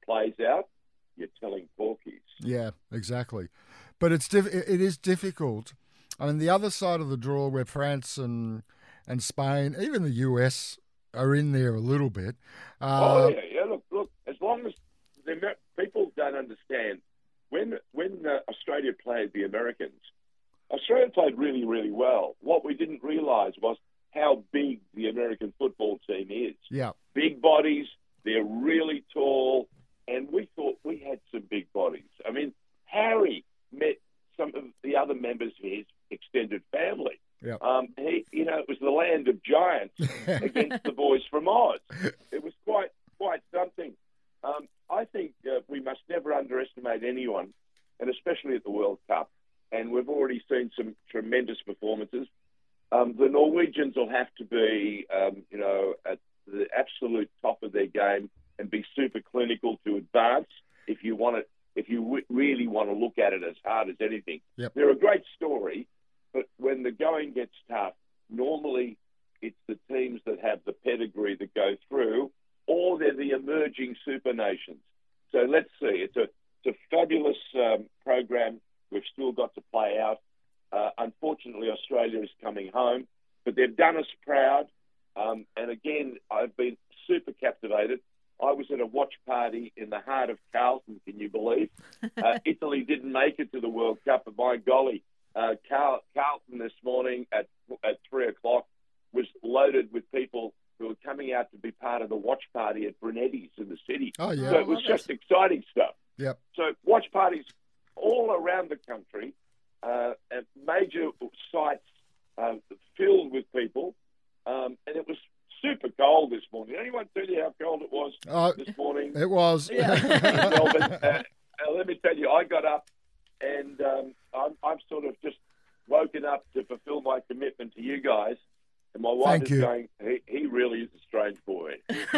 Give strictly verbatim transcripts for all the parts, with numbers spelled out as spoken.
plays out, you're telling porkies. Yeah, exactly. But it's diff- it is difficult. I mean, the other side of the draw where France and and Spain, even the U S, are in there a little bit. Uh, oh, yeah, yeah. Look, look, as long as the Amer- people don't understand, when when uh, Australia played the Americans, Australia played really, really well. What we didn't realise was how big the American football team is. Yeah. Big bodies, they're really tall, and we thought we had some big bodies. I mean, Harry met some of the other members of his extended family. Yeah. Um, he, you know, it was the land of giants against the boys from Oz. It was quite, quite something. Um, I think uh, we must never underestimate anyone, and especially at the World Cup. And we've already seen some tremendous performances. Um, the Norwegians will have to be, um, you know, at the absolute top of their game and be super clinical to advance if you want it. If you w- really want to look at it as hard as anything. Yep. They're a great story, but when the going gets tough, normally it's the teams that have the pedigree that go through, or they're the emerging super nations. So let's see. It's a, it's a fabulous um, program. We've still got to play out. Uh, unfortunately, Australia is coming home, but they've done us proud. Um, and again, I've been super captivated. I was at a watch party in the heart of Carlton, can you believe? Uh, Italy didn't make it to the World Cup, but by golly, uh, Carl- Carlton this morning at at three o'clock was loaded with people who were coming out to be part of the watch party at Brunetti's in the city. Oh, yeah. So it was just exciting stuff. Yep. So watch parties all around the country, uh, at major sites uh, filled with people, um, and it was super cold this morning. Anyone tell you how cold it was Uh, this morning? It was. In Melbourne? Uh, uh, let me tell you, I got up and um, I'm, I'm sort of just woken up to fulfill my commitment to you guys. And my wife Thank is you. going, he, he really is a strange boy.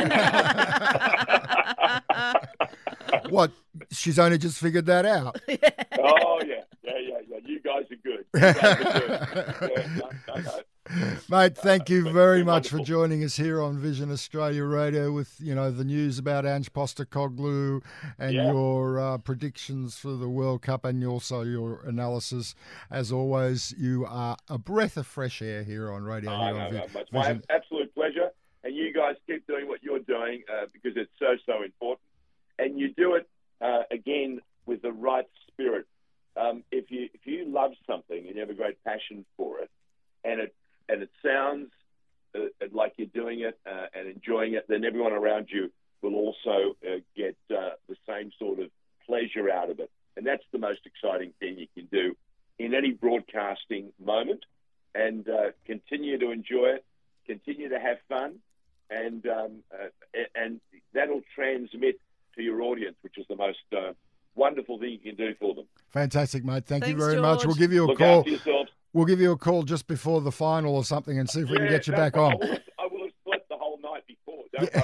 What? She's only just figured that out. Oh, yeah. Yeah, yeah, yeah. You guys are good. You guys are good. Yeah, no, no, no. Mate, thank you very Been much for wonderful. joining us here on Vision Australia Radio with, you know, the news about Ange Postecoglou and Yeah. your uh, predictions for the World Cup and also your analysis. As always, you are a breath of fresh air here on Radio. Oh, here no, on no, Vi- it's my Vision. absolute pleasure. And you guys keep doing what you're doing uh, because it's so, so important. And you do it, uh, again, with the right spirit. Um, if you if you love something and you have a great passion for it, and it and it sounds uh, like you're doing it uh, and enjoying it, then everyone around you will also uh, get uh, the same sort of pleasure out of it. And that's the most exciting thing you can do in any broadcasting moment. And uh, continue to enjoy it, continue to have fun, and um, uh, and that'll transmit to your audience, which is the most uh, wonderful thing you can do for them. Fantastic, mate. Thank you Thanks, very much. George. We'll give you a Look call. after yourselves. We'll give you a call just before the final or something and see if we can Yeah, get you no back problem. on. I will, have, I will have slept the whole night before. Don't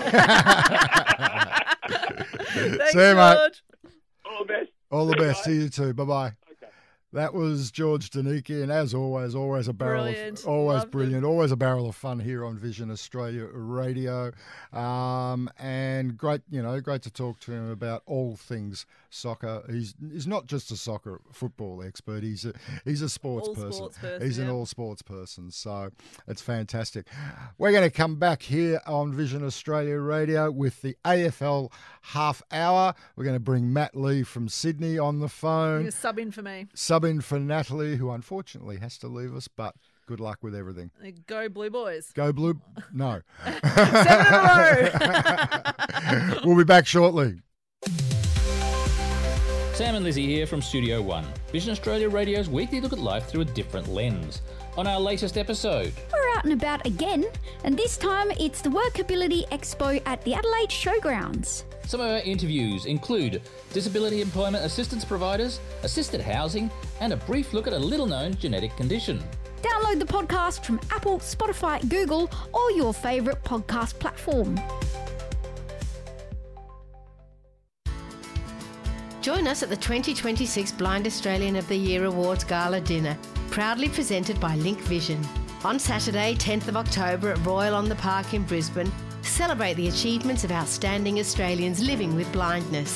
worry. Thanks, See you, mate. George. All the best. All the See you, best. guys. See you too. Bye-bye. Okay. That was George Daniki, and as always, always a barrel Brilliant. of always Loved brilliant, always a barrel of fun here on Vision Australia Radio, um, and great, you know, great to talk to him about all things soccer. He's he's not just a soccer football expert. He's a he's a sports All person. sports person, He's an yeah. all sports person. So it's fantastic. We're going to come back here on Vision Australia Radio with the A F L half hour. We're going to bring Matt Lee from Sydney on the phone. You sub in for me. Sub in for Natalie, who unfortunately has to leave us, but good luck with everything. Go Blue Boys. Go Blue. No. Seven in a row. We'll be back shortly. Sam and Lizzie here from Studio One, Vision Australia Radio's weekly look at life through a different lens. On our latest episode, We're out and about again, and this time it's the Workability Expo at the Adelaide Showgrounds. some of our interviews include disability employment assistance providers, assisted housing, and a brief look at a little-known genetic condition. Download the podcast from Apple, Spotify, Google, or your favourite podcast platform. Join us at the twenty twenty-six Blind Australian of the Year Awards Gala Dinner, proudly presented by Link Vision. On Saturday, tenth of October at Royal on the Park in Brisbane, celebrate the achievements of outstanding Australians living with blindness.